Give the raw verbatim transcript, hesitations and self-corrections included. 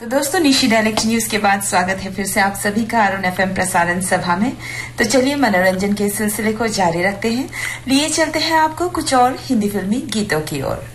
तो दोस्तों, Nishi dialect news के बाद स्वागत है फिर से आप सभी का अरुण एफएम प्रसारण सभा में। तो चलिए मनोरंजन के सिलसिले को जारी रखते हैं। लिए चलते हैं आपको कुछ और हिंदी फिल्मी गीतों की ओर।